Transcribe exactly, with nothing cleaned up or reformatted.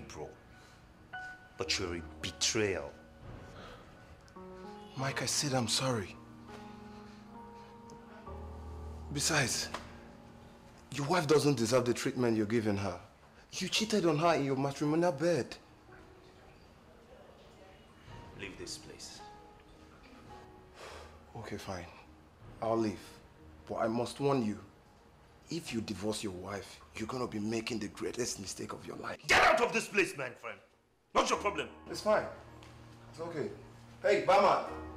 bro. But you're a betrayal. Mike, I said I'm sorry. Besides, your wife doesn't deserve the treatment you're giving her. You cheated on her in your matrimonial bed. Leave this place. Okay, fine. I'll leave. But I must warn you, if you divorce your wife, you're gonna be making the greatest mistake of your life. Get out of this place, my friend. What's your problem? It's fine. It's okay. Hey, Bama!